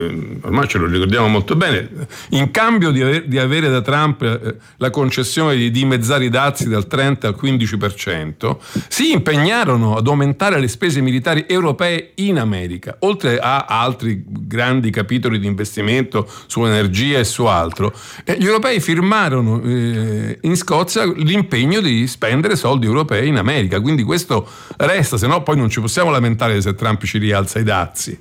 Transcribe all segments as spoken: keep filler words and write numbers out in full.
ormai ce lo ricordiamo molto bene, in cambio di, aver, di avere da Trump eh, la concessione di dimezzare i dazi dal trenta al quindici per cento, si impegnarono ad aumentare le spese militari europee in America, oltre a altri grandi capitoli di investimento su energia e su altro. Eh, gli europei firmarono eh, in Scozia l'impegno di spendere soldi europei in America, quindi questo resta, se no poi non ci possiamo lamentare se Trump ci rialza i dazi.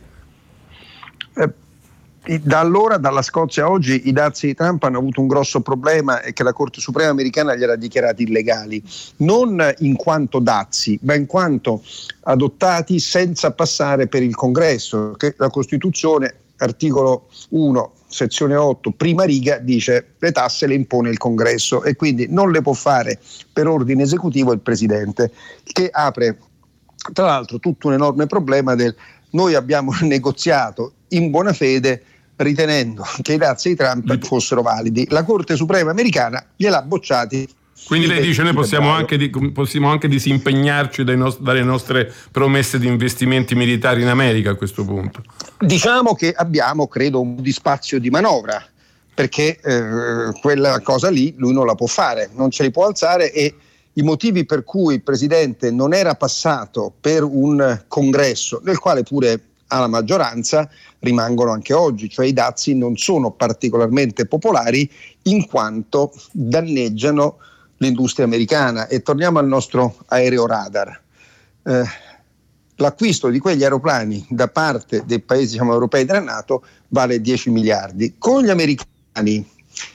Eh. Da allora, dalla Scozia a oggi, i dazi di Trump hanno avuto un grosso problema, e che la Corte Suprema americana li ha dichiarati illegali, non in quanto dazi, ma in quanto adottati senza passare per il Congresso, che la Costituzione, articolo uno, sezione otto, prima riga, dice le tasse le impone il Congresso e quindi non le può fare per ordine esecutivo il Presidente, che apre tra l'altro tutto un enorme problema del noi abbiamo negoziato in buona fede ritenendo che i dazi di Trump fossero validi. La Corte Suprema americana gliel'ha bocciati. Quindi lei dice noi possiamo anche, di, possiamo anche disimpegnarci dai nost- dalle nostre promesse di investimenti militari in America a questo punto? Diciamo che abbiamo, credo, un di spazio di manovra, perché eh, quella cosa lì lui non la può fare, non ce li può alzare, e i motivi per cui il Presidente non era passato per un congresso nel quale pure ha la maggioranza rimangono anche oggi, cioè i dazi non sono particolarmente popolari in quanto danneggiano l'industria americana. E torniamo al nostro aereo radar. Eh, l'acquisto di quegli aeroplani da parte dei paesi, diciamo, europei della NATO vale dieci miliardi. Con gli americani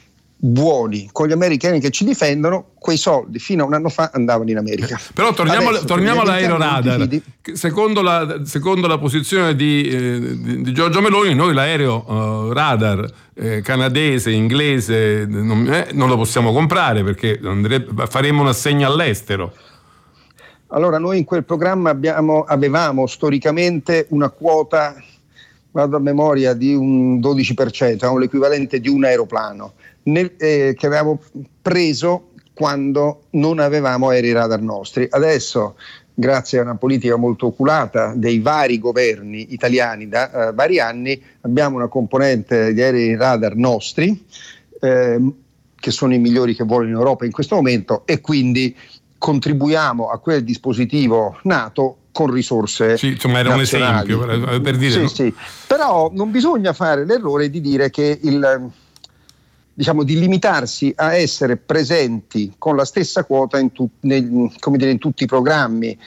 buoni, con gli americani che ci difendono, quei soldi fino a un anno fa andavano in America. Però torniamo, Adesso, torniamo all'aereo radar. Secondo la, secondo la posizione di, eh, di, di Giorgia Meloni, noi l'aereo uh, radar eh, canadese, inglese non, eh, non lo possiamo comprare perché andrebbe, faremo un assegno all'estero. Allora, noi in quel programma abbiamo, avevamo storicamente una quota, vado a memoria, di un dodici per cento, l'equivalente di un aeroplano. Nel, eh, che avevamo preso quando non avevamo aerei radar nostri. Adesso, grazie a una politica molto oculata dei vari governi italiani da uh, vari anni, abbiamo una componente di aerei radar nostri eh, che sono i migliori che volano in Europa in questo momento, e quindi contribuiamo a quel dispositivo NATO con risorse sì, insomma era nazionali. Un esempio per, per dire sì, no? sì. Però non bisogna fare l'errore di dire che il diciamo di limitarsi a essere presenti con la stessa quota in, tu, nel, come dire, in tutti i programmi.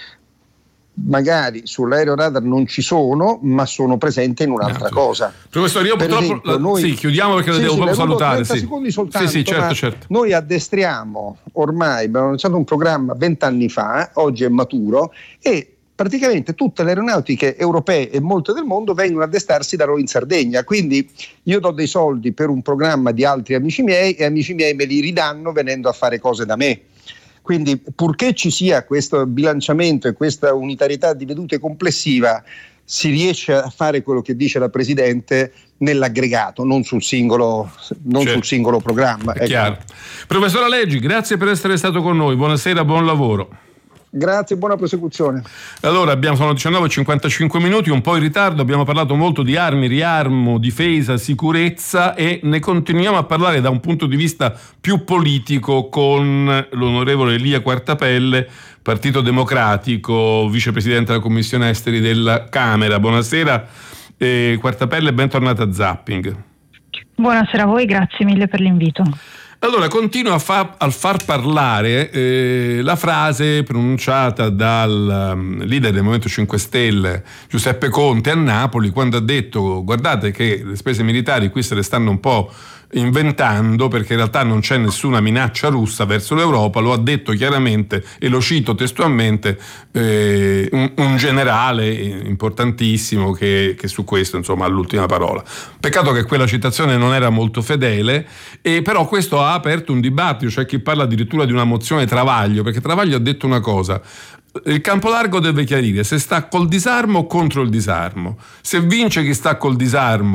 Magari sull'aereo radar non ci sono, ma sono presente in un'altra no, cosa. Professore, io per purtroppo esempio, la, noi, sì, chiudiamo perché sì, la devo sì, proprio salutare. trenta Sì. secondi soltanto, sì, sì, certo, certo. Noi addestriamo ormai, abbiamo lanciato un programma vent'anni fa, oggi è maturo, e praticamente tutte le aeronautiche europee e molte del mondo vengono ad addestarsi da noi in Sardegna. Quindi io do dei soldi per un programma di altri amici miei e amici miei me li ridanno venendo a fare cose da me. Quindi purché ci sia questo bilanciamento e questa unitarietà di vedute complessiva, si riesce a fare quello che dice la Presidente nell'aggregato, non sul singolo, non certo. sul singolo programma. È chiaro. Professor Leggi, grazie per essere stato con noi. Buonasera, buon lavoro. Grazie, buona prosecuzione. Allora, abbiamo, sono diciannove e cinquantacinque minuti, un po' in ritardo, abbiamo parlato molto di armi, riarmo, difesa, sicurezza, e ne continuiamo a parlare da un punto di vista più politico con l'onorevole Elia Quartapelle, Partito Democratico, vicepresidente della Commissione Esteri della Camera. Buonasera eh, Quartapelle, bentornata a Zapping. Buonasera a voi, grazie mille per l'invito. Allora, continua a, fa, a far parlare eh, la frase pronunciata dal um, leader del Movimento cinque Stelle, Giuseppe Conte, a Napoli, quando ha detto: guardate che le spese militari qui se le stanno un po' inventando, perché in realtà non c'è nessuna minaccia russa verso l'Europa. Lo ha detto chiaramente, e lo cito testualmente, eh, un, un generale importantissimo che, che su questo insomma ha l'ultima parola. Peccato che quella citazione non era molto fedele, e però questo ha aperto un dibattito. C'è chi parla addirittura di una mozione Travaglio, perché Travaglio ha detto una cosa: il campo largo deve chiarire se sta col disarmo o contro il disarmo. Se vince chi sta col disarmo,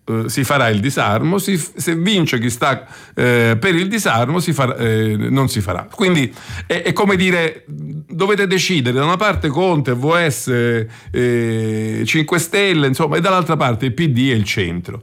eh, si farà il disarmo, si, se vince chi sta eh, per il disarmo si farà, eh, non si farà. Quindi è, è come dire, dovete decidere, da una parte Conte, V S, eh, cinque Stelle, insomma, e dall'altra parte il P D e il centro.